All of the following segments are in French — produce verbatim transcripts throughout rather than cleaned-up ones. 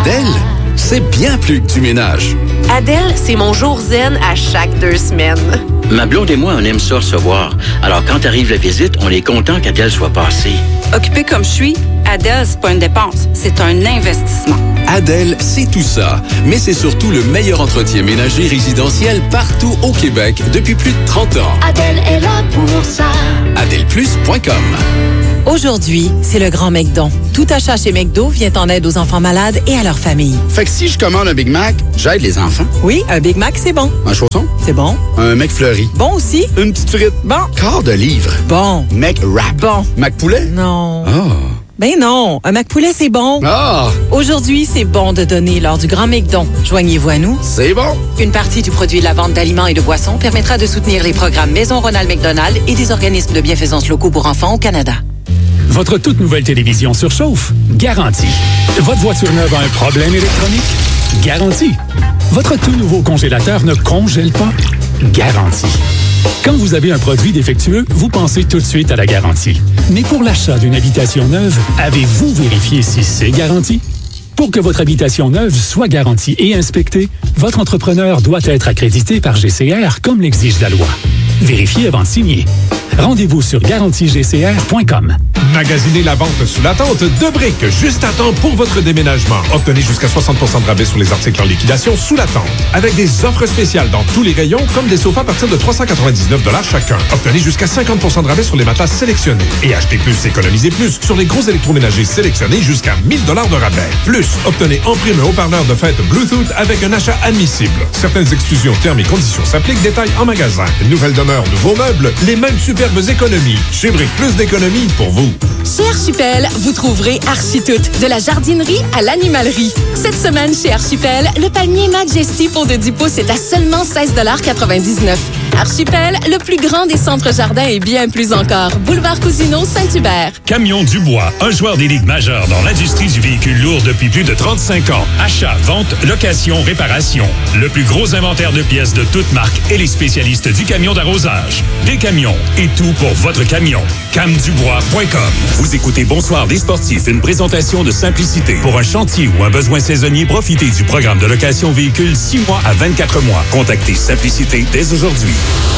Adèle, c'est bien plus que du ménage. Adèle, c'est mon jour zen à chaque deux semaines. Ma blonde et moi, on aime ça recevoir. Alors, quand arrive la visite, on est content qu'Adèle soit passée. Occupée comme je suis, Adèle, c'est pas une dépense, c'est un investissement. Adèle, c'est tout ça. Mais c'est surtout le meilleur entretien ménager résidentiel partout au Québec depuis plus de trente ans. Adèle est là pour ça. Adèle plus point com. Aujourd'hui, c'est le grand McDon. Tout achat chez McDo vient en aide aux enfants malades et à leur famille. Fait que si je commande un Big Mac, j'aide les enfants. Oui, un Big Mac, c'est bon. Un chausson? C'est bon. Un McFlurry? Bon aussi. Une petite frite? Bon. Quart de livre? Bon. McWrap? Bon. McPoulet? Non. Ah. Ben non, un McPoulet, c'est bon. Ah! Aujourd'hui, c'est bon de donner lors du Grand McDon. Joignez-vous à nous. C'est bon. Une partie du produit de la vente d'aliments et de boissons permettra de soutenir les programmes Maison Ronald McDonald et des organismes de bienfaisance locaux pour enfants au Canada. Votre toute nouvelle télévision surchauffe? Garantie. Votre voiture neuve a un problème électronique? Garantie. Votre tout nouveau congélateur ne congèle pas? Garantie. Quand vous avez un produit défectueux, vous pensez tout de suite à la garantie. Mais pour l'achat d'une habitation neuve, avez-vous vérifié si c'est garanti? Pour que votre habitation neuve soit garantie et inspectée, votre entrepreneur doit être accrédité par G C R comme l'exige la loi. Vérifiez avant de signer. Rendez-vous sur garantie g c r point com. Magasinez la vente sous la tente de Brick, juste à temps pour votre déménagement. Obtenez jusqu'à soixante pour cent de rabais sur les articles en liquidation sous la tente. Avec des offres spéciales dans tous les rayons, comme des sofas à partir de trois cent quatre-vingt-dix-neuf dollars chacun. Obtenez jusqu'à cinquante pour cent de rabais sur les matelas sélectionnés. Et achetez plus, économisez plus sur les gros électroménagers sélectionnés jusqu'à mille dollars de rabais. Plus, obtenez en prime un haut-parleur de fête Bluetooth avec un achat admissible. Certaines exclusions, termes et conditions s'appliquent. Détails en magasin. Nouvelle demeure, nouveaux meubles, les mêmes superbes économies. Chez Brick, plus d'économies pour vous. Chez Archipel, vous trouverez Architoute, de la jardinerie à l'animalerie. Cette semaine, chez Archipel, le panier Majesty pour de dix pouces est à seulement seize quatre-vingt-dix-neuf. Archipel, le plus grand des centres jardins et bien plus encore. Boulevard Cousineau, Saint-Hubert. Camion Dubois, un joueur d'élite majeur dans l'industrie du véhicule lourd depuis plus de trente-cinq ans. Achat, vente, location, réparation. Le plus gros inventaire de pièces de toutes marques et les spécialistes du camion d'arrosage. Des camions et tout pour votre camion. cam dubois point com. Vous écoutez Bonsoir les sportifs, une présentation de Simplicité. Pour un chantier ou un besoin saisonnier, profitez du programme de location véhicule six mois à vingt-quatre mois. Contactez Simplicité dès aujourd'hui.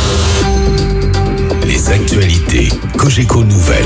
Les actualités Cogeco Nouvelles.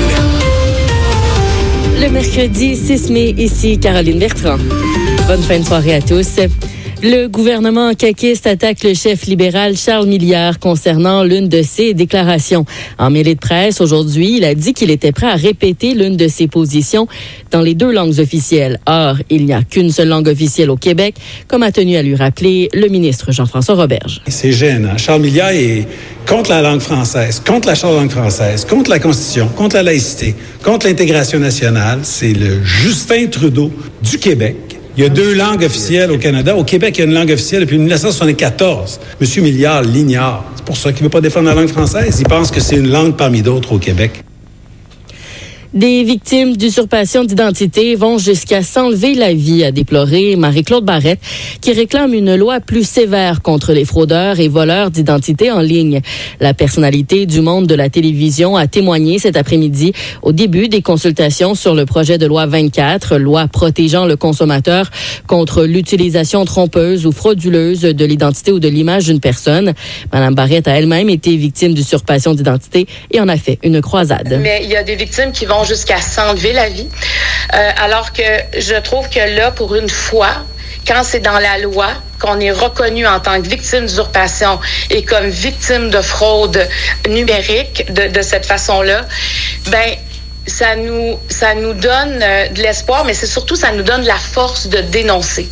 Le mercredi six mai, ici Caroline Bertrand. Bonne fin de soirée à tous. Le gouvernement caquiste attaque le chef libéral Charles Milliard concernant l'une de ses déclarations. En mêlée de presse aujourd'hui, il a dit qu'il était prêt à répéter l'une de ses positions dans les deux langues officielles. Or, il n'y a qu'une seule langue officielle au Québec, comme a tenu à lui rappeler le ministre Jean-François Roberge. C'est gênant. Charles Milliard est contre la langue française, contre la charte de la langue française, contre la Constitution, contre la laïcité, contre l'intégration nationale. C'est le Justin Trudeau du Québec. Il y a deux langues officielles au Canada. Au Québec, il y a une langue officielle depuis dix-neuf cent soixante-quatorze. M. Milliard l'ignore. C'est pour ça qu'il ne veut pas défendre la langue française. Il pense que c'est une langue parmi d'autres au Québec. Des victimes d'usurpation d'identité vont jusqu'à s'enlever la vie, a déploré Marie-Claude Barrette, qui réclame une loi plus sévère contre les fraudeurs et voleurs d'identité en ligne. La personnalité du monde de la télévision a témoigné cet après-midi au début des consultations sur le projet de loi vingt-quatre, loi protégeant le consommateur contre l'utilisation trompeuse ou frauduleuse de l'identité ou de l'image d'une personne. Madame Barrette a elle-même été victime d'usurpation d'identité et en a fait une croisade. Mais il y a des victimes qui vont jusqu'à s'enlever la vie. Euh, alors que je trouve que là, pour une fois, quand c'est dans la loi, qu'on est reconnu en tant que victime d'usurpation et comme victime de fraude numérique de, de cette façon-là, ben ça nous, ça nous donne euh, de l'espoir, mais c'est surtout, ça nous donne la force de dénoncer.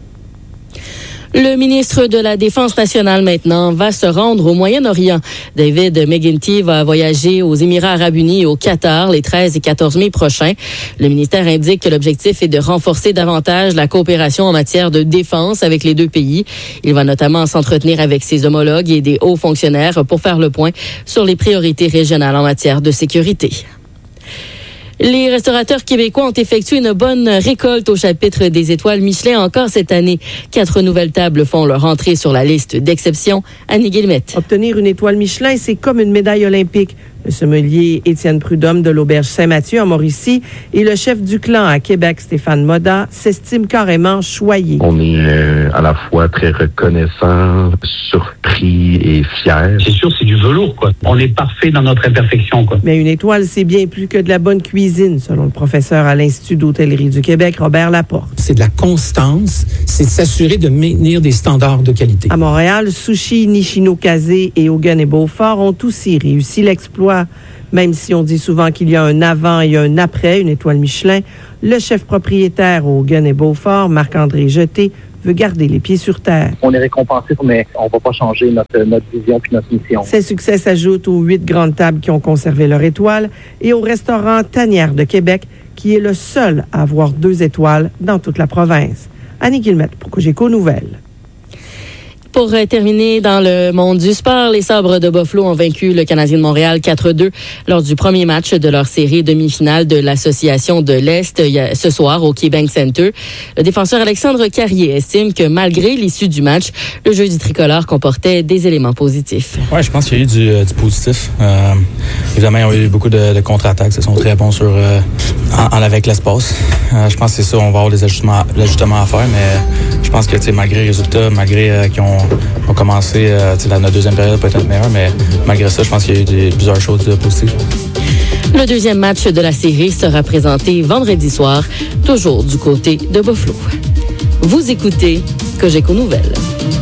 Le ministre de la Défense nationale, maintenant, va se rendre au Moyen-Orient. David McGuinty va voyager aux Émirats arabes unis et au Qatar les treize et quatorze mai prochains. Le ministère indique que l'objectif est de renforcer davantage la coopération en matière de défense avec les deux pays. Il va notamment s'entretenir avec ses homologues et des hauts fonctionnaires pour faire le point sur les priorités régionales en matière de sécurité. Les restaurateurs québécois ont effectué une bonne récolte au chapitre des étoiles Michelin encore cette année. Quatre nouvelles tables font leur entrée sur la liste d'exception. Annie Guillemette. Obtenir une étoile Michelin, c'est comme une médaille olympique. Le sommelier Étienne Prudhomme de l'Auberge Saint-Mathieu en Mauricie et le chef du clan à Québec, Stéphane Moda, s'estiment carrément choyés. On est euh, à la fois très reconnaissant, surpris et fiers. C'est sûr, c'est du velours, quoi. On est parfait dans notre imperfection, quoi. Mais une étoile, c'est bien plus que de la bonne cuisine, selon le professeur à l'Institut d'hôtellerie du Québec, Robert Laporte. C'est de la constance, c'est de s'assurer de maintenir des standards de qualité. À Montréal, Sushi, Nishino-Kaze et Hogan et Beaufort ont aussi réussi l'exploit. Même si on dit souvent qu'il y a un avant et un après une étoile Michelin, le chef propriétaire au Hogan et Beaufort, Marc-André Jeté, veut garder les pieds sur terre. On est récompensé, mais on ne va pas changer notre, notre vision puis notre mission. Ces succès s'ajoutent aux huit grandes tables qui ont conservé leur étoile et au restaurant Tanière de Québec, qui est le seul à avoir deux étoiles dans toute la province. Annie Guillemette pour Cogeco Nouvelles. Pour euh, terminer dans le monde du sport, les Sabres de Buffalo ont vaincu le Canadien de Montréal quatre deux lors du premier match de leur série demi-finale de l'Association de l'Est ce soir au KeyBank Center. Le défenseur Alexandre Carrier estime que malgré l'issue du match, le jeu du tricolore comportait des éléments positifs. Oui, je pense qu'il y a eu du, euh, du positif. Euh, évidemment, il y a eu beaucoup de, de contre-attaques. Ils sont très bons sur euh, en, en avec l'espace. Euh, je pense que c'est ça, on va avoir des ajustements, ajustements à faire, mais je pense que malgré les résultats, malgré euh, qu'ils ont On a commencé, euh, la, notre deuxième période peut être meilleure, mais malgré ça, je pense qu'il y a eu des, plusieurs choses positives. Le deuxième match de la série sera présenté vendredi soir, toujours du côté de Buffalo. Vous écoutez Cogeco Nouvelles.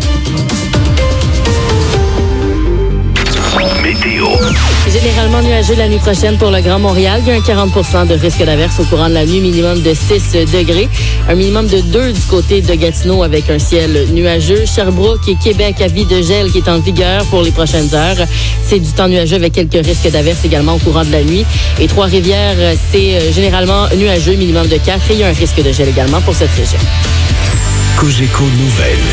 Météo. Généralement nuageux la nuit prochaine pour le Grand Montréal. Il y a un quarante pour cent de risque d'averse au courant de la nuit, minimum de six degrés. Un minimum de deux du côté de Gatineau avec un ciel nuageux. Sherbrooke et Québec, avis de gel qui est en vigueur pour les prochaines heures. C'est du temps nuageux avec quelques risques d'averse également au courant de la nuit. Et Trois-Rivières, c'est généralement nuageux, minimum de quatre. Et il y a un risque de gel également pour cette région. Cogeco Nouvelles.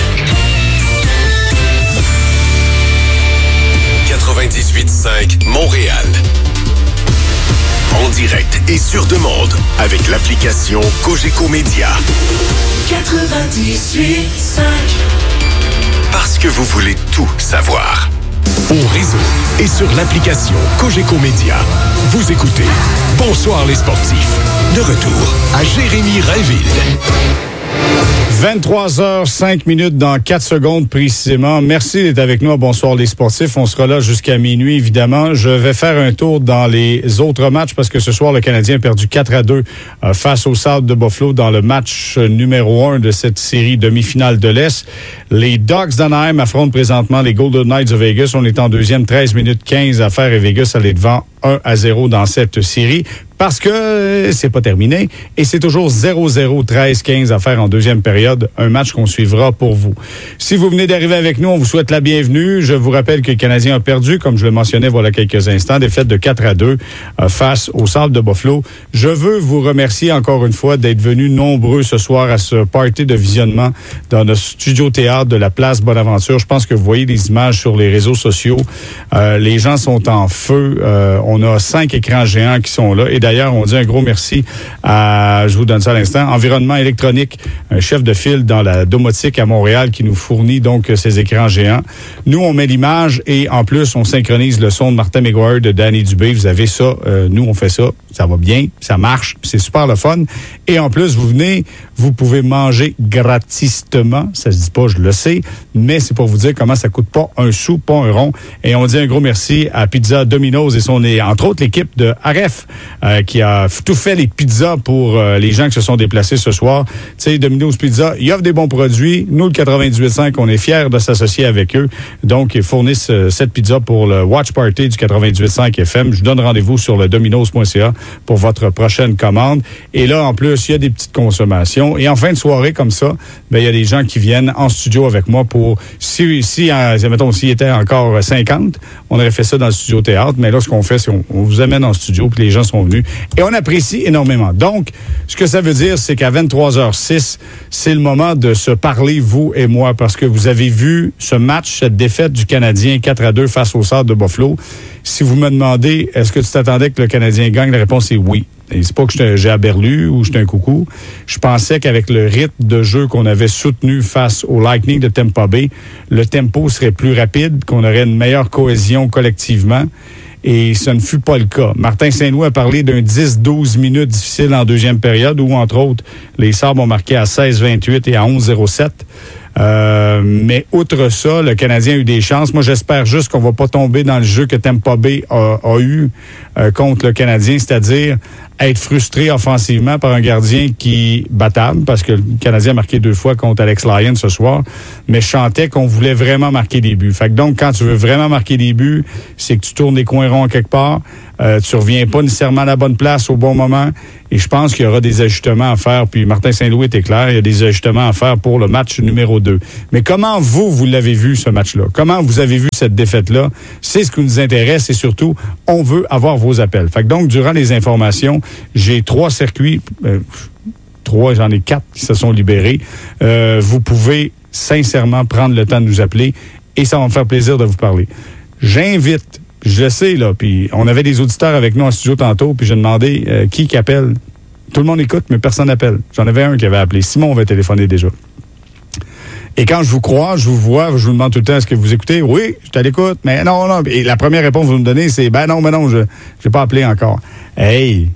quatre-vingt-dix-huit cinq Montréal. En direct et sur demande avec l'application Cogeco Média. quatre-vingt-dix-huit cinq. Parce que vous voulez tout savoir. Au réseau et sur l'application Cogeco Média. Vous écoutez Bonsoir les sportifs. De retour à Jérémy-Rainville. vingt-trois heures cinq minutes dans quatre secondes précisément. Merci d'être avec nous à Bonsoir les sportifs. On sera là jusqu'à minuit, évidemment. Je vais faire un tour dans les autres matchs parce que ce soir, le Canadien a perdu quatre à deux euh, face aux Sabres de Buffalo dans le match numéro un de cette série demi-finale de l'Est. Les Ducks d'Anaheim affrontent présentement les Golden Knights de Vegas. On est en deuxième, treize minutes quinze à faire et Vegas allait devant un à zéro dans cette série. Parce que euh, c'est pas terminé et c'est toujours zéro zéro, treize quinze à faire en deuxième période, un match qu'on suivra pour vous. Si vous venez d'arriver avec nous, on vous souhaite la bienvenue. Je vous rappelle que le Canadien a perdu, comme je le mentionnais voilà quelques instants, défaite de quatre à deux euh, face aux Sabres de Buffalo. Je veux vous remercier encore une fois d'être venus nombreux ce soir à ce party de visionnement dans notre studio théâtre de la place Bonaventure. Je pense que vous voyez les images sur les réseaux sociaux. Euh, les gens sont en feu. Euh, on a cinq écrans géants qui sont là. Et d'ailleurs, on dit un gros merci à, je vous donne ça à l'instant, Environnement électronique, un chef de file dans la domotique à Montréal qui nous fournit donc ces écrans géants. Nous, on met l'image et en plus, on synchronise le son de Martin McGuire, de Danny Dubé. Vous avez ça. Euh, nous, on fait ça. Ça va bien. Ça marche. C'est super le fun. Et en plus, vous venez, vous pouvez manger gratistement. Ça se dit pas, je le sais, mais c'est pour vous dire comment ça coûte pas un sou, pas un rond. Et on dit un gros merci à Pizza Domino's et son, entre autres, l'équipe de Aref, euh, qui a tout fait les pizzas pour euh, les gens qui se sont déplacés ce soir. Tu sais, Domino's Pizza, ils offrent des bons produits. Nous, le quatre-vingt-dix-huit cinq, on est fiers de s'associer avec eux. Donc, ils fournissent euh, cette pizza pour le Watch Party du quatre-vingt-dix-huit cinq F M. Je vous donne rendez-vous sur le dominos point c a pour votre prochaine commande. Et là, en plus, il y a des petites consommations. Et en fin de soirée, comme ça, ben, il y a des gens qui viennent en studio avec moi pour, si, si, euh, mettons, s'il était encore cinquante, on aurait fait ça dans le studio théâtre. Mais là, ce qu'on fait, c'est qu'on on vous amène en studio, puis les gens sont venus. Et on apprécie énormément. Donc, ce que ça veut dire, c'est qu'à vingt-trois heures six, c'est le moment de se parler, vous et moi, parce que vous avez vu ce match, cette défaite du Canadien quatre à deux face aux Sabres de Buffalo. Si vous me demandez, est-ce que tu t'attendais que le Canadien gagne? La réponse est oui. Et c'est pas que j'ai aberlu ou j'étais un coucou. Je pensais qu'avec le rythme de jeu qu'on avait soutenu face au Lightning de Tampa Bay, le tempo serait plus rapide, qu'on aurait une meilleure cohésion collectivement. et ce ne fut pas le cas. Martin Saint-Louis a parlé d'un dix douze minutes difficiles en deuxième période où, entre autres, les Sabres ont marqué à seize vingt-huit et à onze zéro sept. Euh, mais outre ça, le Canadien a eu des chances. Moi, j'espère juste qu'on va pas tomber dans le jeu que Tampa Bay a, a eu euh, contre le Canadien, c'est-à-dire être frustré offensivement par un gardien qui battable, parce que le Canadien a marqué deux fois contre Alex Lyon ce soir, mais je chantais qu'on voulait vraiment marquer des buts. Fait que donc, quand tu veux vraiment marquer des buts, c'est que tu tournes des coins ronds quelque part, euh, tu reviens pas nécessairement à la bonne place au bon moment, et je pense qu'il y aura des ajustements à faire, puis Martin Saint-Louis était clair, il y a des ajustements à faire pour le match numéro deux. Mais comment vous, vous l'avez vu, ce match-là? Comment vous avez vu cette défaite-là? C'est ce qui nous intéresse, et surtout, on veut avoir vos appels. Fait que donc, durant les informations, j'ai trois circuits, euh, trois, j'en ai quatre qui se sont libérés. Euh, vous pouvez sincèrement prendre le temps de nous appeler et ça va me faire plaisir de vous parler. J'invite, je le sais, là, puis on avait des auditeurs avec nous en studio tantôt, puis j'ai demandé euh, qui qui appelle. Tout le monde écoute, mais personne n'appelle. J'en avais un qui avait appelé. Simon avait téléphoné déjà. Et quand je vous crois, je vous vois, je vous demande tout le temps, est-ce que vous écoutez? Oui, je suis à l'écoute, mais non, non. Et la première réponse que vous me donnez, c'est, ben non, ben non, je n'ai pas appelé encore. Hey!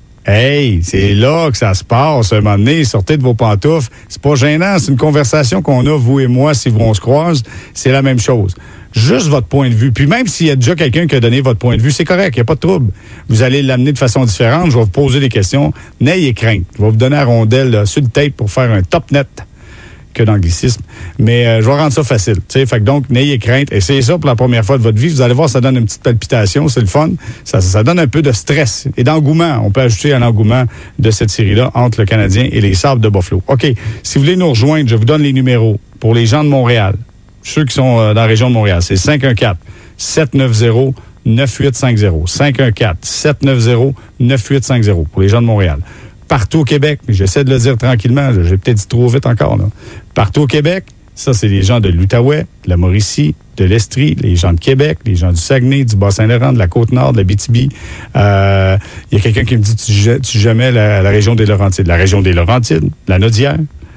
Hey, c'est là que ça se passe. À un moment donné, sortez de vos pantoufles. C'est pas gênant, c'est une conversation qu'on a, vous et moi, si on se croise. C'est la même chose. Juste votre point de vue. Puis même s'il y a déjà quelqu'un qui a donné votre point de vue, c'est correct, il n'y a pas de trouble. Vous allez l'amener de façon différente. Je vais vous poser des questions. N'ayez crainte. Je vais vous donner la rondelle là, sur le tape pour faire un top net. Que d'anglicisme. Mais euh, je vais rendre ça facile. Fait que donc, n'ayez crainte. Essayez ça pour la première fois de votre vie. Vous allez voir, ça donne une petite palpitation. C'est le fun. Ça, ça donne un peu de stress et d'engouement. On peut ajouter un engouement de cette série-là entre le Canadien et les Sabres de Buffalo. OK. Si vous voulez nous rejoindre, je vous donne les numéros pour les gens de Montréal. Ceux qui sont euh, dans la région de Montréal. C'est cinq un quatre, sept neuf zéro, neuf huit cinq zéro. cinq un quatre, sept neuf zéro, neuf huit cinq zéro pour les gens de Montréal. Partout au Québec, mais j'essaie de le dire tranquillement, j'ai peut-être dit trop vite encore, là. Partout au Québec, ça, c'est les gens de l'Outaouais, de la Mauricie, de l'Estrie, les gens de Québec, les gens du Saguenay, du Bas-Saint-Laurent, de la Côte-Nord, de la Abitibi. Euh, il y a quelqu'un qui me dit, tu, tu jamais la, la région des Laurentides. La région des Laurentides, la Naudière,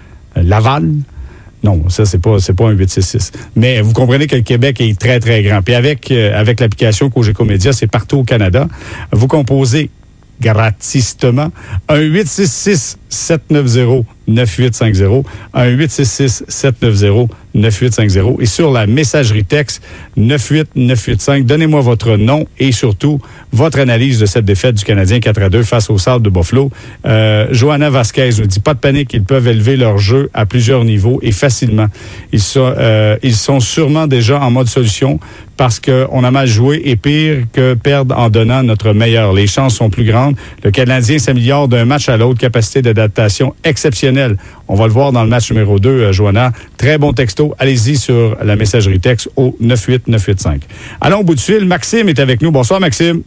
Laval. Non, ça, c'est pas, c'est pas un huit six six. Mais vous comprenez que le Québec est très, très grand. Puis avec, euh, avec l'application Cogeco Média, c'est partout au Canada. Vous composez gratistement un huit six six, sept neuf zéro, neuf huit cinq zéro, un huit six six, sept neuf zéro, neuf huit cinq zéro et sur la messagerie texte neuf huit neuf huit cinq. Donnez-moi votre nom et surtout votre analyse de cette défaite du Canadien quatre à deux face aux Sabres de Buffalo. Euh, Johanna Vasquez nous dit pas de panique, ils peuvent élever leur jeu à plusieurs niveaux et facilement. Ils sont, euh, ils sont sûrement déjà en mode solution parce qu'on a mal joué et pire que perdre en donnant notre meilleur. Les chances sont plus grandes. Le Canadien s'améliore d'un match à l'autre, capacité d'adaptation exceptionnelle. On va le voir dans le match numéro deux, euh, Johanna. Très bon texto. Allez-y sur la messagerie texte au neuf huit neuf huit cinq. Allons au bout du fil. Maxime est avec nous. Bonsoir, Maxime.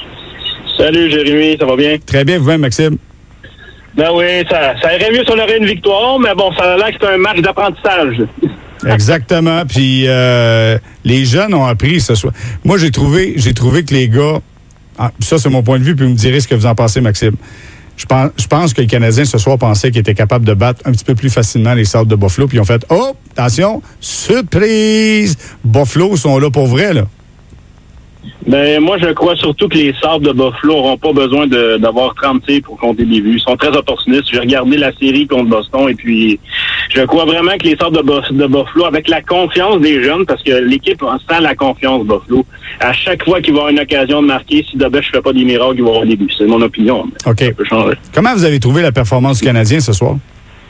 Salut, Jérémy. Ça va bien? Très bien, vous-même, Maxime. Ben oui, ça, ça irait mieux si on aurait une victoire, mais bon, ça a l'air que c'est un match d'apprentissage. Exactement. Puis euh, les jeunes ont appris ce soir. Moi, j'ai trouvé, j'ai trouvé que les gars... Ah, ça, c'est mon point de vue, puis vous me direz ce que vous en pensez, Maxime. Je pense, je pense que les Canadiens, ce soir, pensaient qu'ils étaient capables de battre un petit peu plus facilement les Sabres de Buffalo, puis ils ont fait « Oh, attention, surprise! Buffalo sont là pour vrai, là. » Ben, moi, je crois surtout que les Sabres de Buffalo n'auront pas besoin de, d'avoir trente tirs pour compter des buts. Ils sont très opportunistes. J'ai regardé la série contre Boston et puis je crois vraiment que les Sabres de, Bo- de Buffalo, avec la confiance des jeunes, parce que l'équipe sent la confiance de Buffalo, à chaque fois qu'il va avoir une occasion de marquer, si Dobech ne fait pas des miracles, il va avoir des buts. C'est mon opinion. OK. Ça peut changer. Comment vous avez trouvé la performance du Canadien ce soir?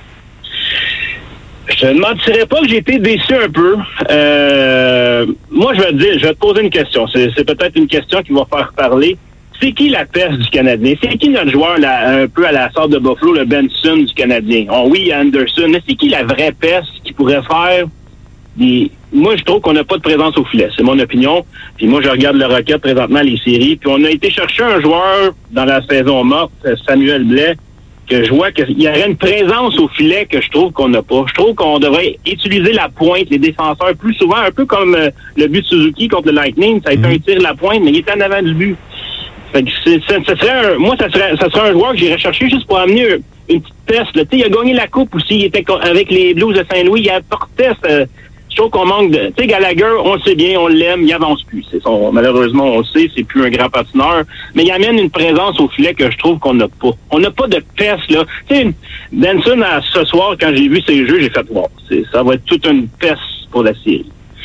Je ne mentirais pas que j'ai été déçu un peu. Euh, moi, je vais te dire, je vais te poser une question. C'est, c'est peut-être une question qui va faire parler. C'est qui la peste du Canadien? C'est qui notre joueur là, un peu à la sorte de Buffalo, le Benson du Canadien? Oh, oui, il y a Anderson, mais c'est qui la vraie peste qui pourrait faire des... Moi, je trouve qu'on n'a pas de présence au filet. C'est mon opinion. Puis moi, je regarde le Rocket présentement, les séries. Puis on a été chercher un joueur dans la saison morte, Samuel Blais, que je vois qu'il y aurait une présence au filet que je trouve qu'on n'a pas. Je trouve qu'on devrait utiliser la pointe, les défenseurs, plus souvent, un peu comme euh, le but de Suzuki contre le Lightning. Ça a été mmh. un tir de la pointe, mais il était en avant du but. Fait que c'est, c'est, ça serait un, moi, ça serait, ça serait un joueur que j'irais chercher juste pour amener une petite test. Là. Il a gagné la coupe aussi. Il était avec les Blues de Saint-Louis. Il apportait ce, je trouve qu'on manque de... Tu sais, Gallagher, on le sait bien, on l'aime, il avance plus. C'est son, malheureusement, on le sait, c'est plus un grand patineur. Mais il amène une présence au filet que je trouve qu'on n'a pas. On n'a pas de peste, là. Tu sais, Benson, à, ce soir, quand j'ai vu ses jeux, j'ai fait wow, c'est, ça va être toute une peste pour la série.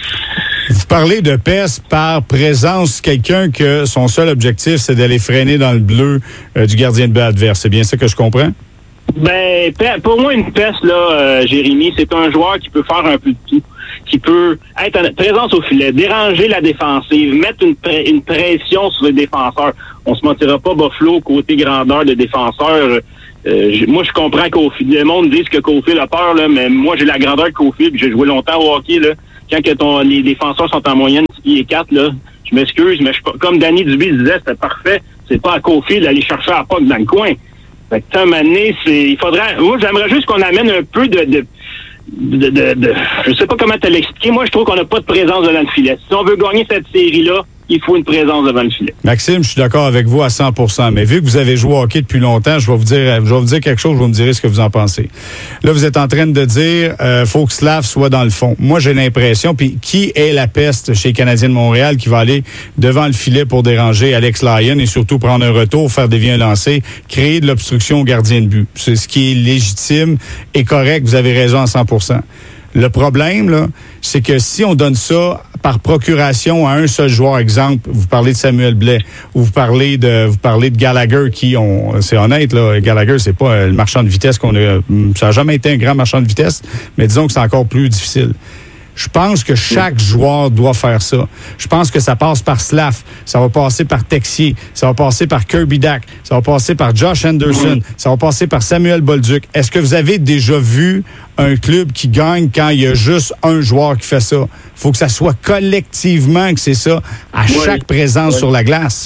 Vous parlez de peste par présence, quelqu'un que son seul objectif, c'est d'aller freiner dans le bleu euh, du gardien de but adverse. C'est bien ça que je comprends? Ben, pour moi, une peste, là, euh, Jérémy, c'est un joueur qui peut faire un peu de tout, qui peut être en présence au filet, déranger la défensive, mettre une, pr- une pression sur les défenseurs. On se mentira pas, Buffalo, côté grandeur de défenseur. Euh, j- moi, je comprends qu'Caulfield, le monde dit que Caulfield a peur, là, mais moi, j'ai la grandeur de Caulfield, j'ai joué longtemps au hockey, là. Quand que ton, les défenseurs sont en moyenne six pieds quatre, là, je m'excuse, mais je, comme Danny Dubé disait, c'était parfait. C'est pas à Caulfield d'aller chercher à Puck dans le coin. Fait que, un moment donné, c'est, il faudrait, moi, j'aimerais juste qu'on amène un peu de, de, de, de, de je sais pas comment te l'expliquer. Moi, je trouve qu'on n'a pas de présence devant le filet. Si on veut gagner cette série-là, il faut une présence devant le filet. Maxime, je suis d'accord avec vous à cent pour cent, mais vu que vous avez joué au hockey depuis longtemps, je vais vous dire, je vais vous dire quelque chose, vous me direz ce que vous en pensez. Là, vous êtes en train de dire, euh, faut que Slav soit dans le fond. Moi, j'ai l'impression, puis qui est la peste chez les Canadiens de Montréal qui va aller devant le filet pour déranger Alex Lyon et surtout prendre un retour, faire dévier un lancer, créer de l'obstruction au gardien de but. C'est ce qui est légitime et correct, vous avez raison à cent pour cent. Le problème, là, c'est que si on donne ça par procuration à un seul joueur, exemple, vous parlez de Samuel Blais, ou vous parlez de vous parlez de Gallagher, qui on, c'est honnête, là, Gallagher, c'est pas le marchand de vitesse qu'on a, ça a jamais été un grand marchand de vitesse, mais disons que c'est encore plus difficile. Je pense que chaque joueur doit faire ça. Je pense que ça passe par Slav, ça va passer par Texier, ça va passer par Kirby Dack, ça va passer par Josh Anderson, ça va passer par Samuel Bolduc. Est-ce que vous avez déjà vu un club qui gagne quand il y a juste un joueur qui fait ça? Il faut que ça soit collectivement que c'est ça, à oui. chaque présence oui. sur la glace.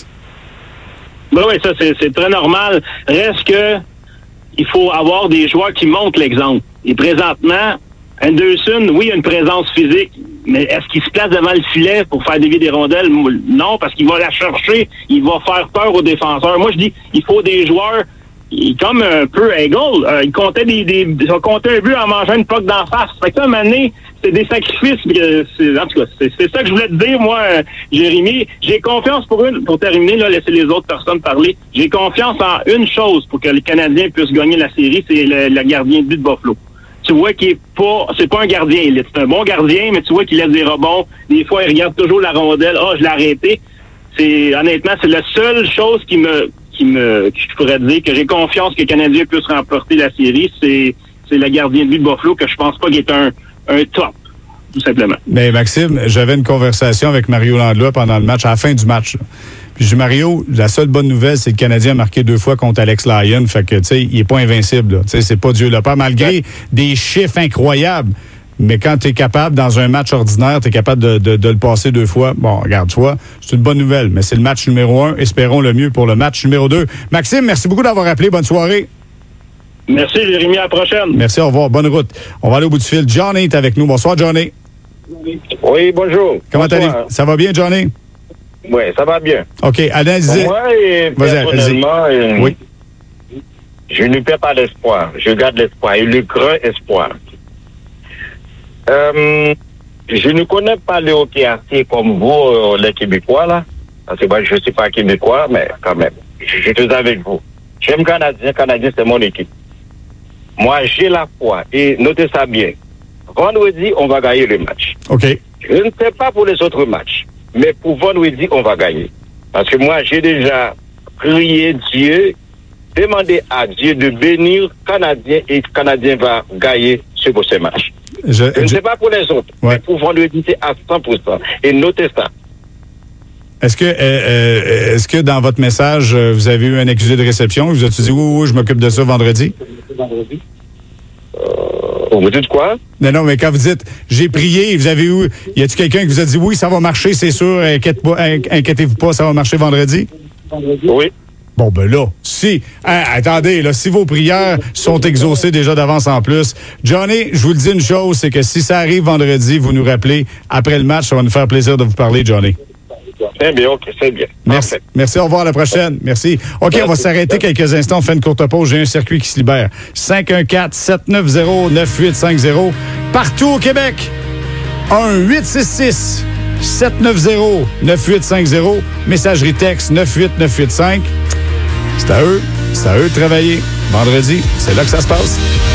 Ben oui, ça, c'est, c'est très normal. Reste que il faut avoir des joueurs qui montrent l'exemple. Et présentement, Anderson, oui, il a une présence physique, mais est-ce qu'il se place devant le filet pour faire dévier des rondelles? Non, parce qu'il va la chercher, il va faire peur aux défenseurs. Moi, je dis, il faut des joueurs, comme un peu Eagle, euh, il comptait des, des, il va compter un but en mangeant une puck d'en face. Fait que ça, à un moment donné, c'est des sacrifices. Euh, c'est, en tout cas, c'est, c'est ça que je voulais te dire, moi, euh, Jérémy. J'ai confiance pour une, pour terminer, là, laisser les autres personnes parler. J'ai confiance en une chose pour que les Canadiens puissent gagner la série, c'est le, le gardien de but de Buffalo. Tu vois qu'il est pas, c'est pas un gardien élite. C'est un bon gardien, mais tu vois qu'il laisse des rebonds. Des fois, il regarde toujours la rondelle. Ah, oh, je l'ai arrêté. C'est, honnêtement, c'est la seule chose qui me, qui me, que je pourrais dire que j'ai confiance que les Canadiens puissent remporter la série. C'est, c'est le gardien de but de Buffalo que je pense pas qu'il est un, un top, tout simplement. Mais Maxime, j'avais une conversation avec Mario Landlois pendant le match, à la fin du match, là. Puis je dis, Mario, la seule bonne nouvelle, c'est que le Canadien a marqué deux fois contre Alex Lyon. Fait que, tu sais, il est pas invincible, là. Tu sais, c'est pas Dieu le Père, malgré ouais. des chiffres incroyables. Mais quand tu es capable, dans un match ordinaire, tu es capable de, de, de le passer deux fois. Bon, regarde, tu vois, c'est une bonne nouvelle. Mais c'est le match numéro un. Espérons le mieux pour le match numéro deux. Maxime, merci beaucoup d'avoir appelé. Bonne soirée. Merci, Jérémy. À la prochaine. Merci, au revoir. Bonne route. On va aller au bout du fil. Johnny est avec nous. Bonsoir, Johnny. Oui, bonjour. Comment allez-vous? Ça va bien, Johnny? Oui, ça va bien. OK, analysez. Moi, personnellement, euh, oui. je ne perds pas l'espoir. Je garde l'espoir et le grand espoir. Euh, je ne connais pas le hockey assez comme vous, euh, les Québécois, là. Parce que moi, je ne suis pas Québécois, mais quand même, je, je suis avec vous. J'aime Canadien. Canadien, c'est mon équipe. Moi, j'ai la foi. Et notez ça bien. Vendredi, on va gagner le match. OK. Je ne sais pas pour les autres matchs. Mais pour vendredi, on va gagner. Parce que moi, j'ai déjà prié Dieu, demandé à Dieu de bénir Canadien et Canadien va gagner ce beau match. Je, je ne je... sais pas pour les autres, ouais. mais pour vendredi, c'est à cent pour cent. Et notez ça. Est-ce que, euh, euh, est-ce que dans votre message, vous avez eu un accusé de réception? Vous avez dit, oui, oui, je m'occupe de ça vendredi? Vendredi? Vous dites quoi? Non, non, mais quand vous dites j'ai prié, vous avez eu. Y a-t-il quelqu'un qui vous a dit oui, ça va marcher, c'est sûr, inquiète pas, inquiétez-vous pas, ça va marcher vendredi? Oui. Bon, ben là, si. Hein, attendez, là, si vos prières sont exaucées déjà d'avance en plus. Johnny, je vous le dis une chose, c'est que si ça arrive vendredi, vous nous rappelez après le match, ça va nous faire plaisir de vous parler, Johnny. Très bien, OK, c'est bien. Merci. Parfait. Merci, au revoir à la prochaine. Merci. OK, Merci. On va s'arrêter quelques instants. On fait une courte pause. J'ai un circuit qui se libère. cinq un quatre, sept neuf zéro, neuf huit cinq zéro. Partout au Québec. un huit six six sept neuf zéro neuf huit cinq zéro. Messagerie texte neuf huit neuf huit cinq. C'est à eux. C'est à eux de travailler. Vendredi, c'est là que ça se passe.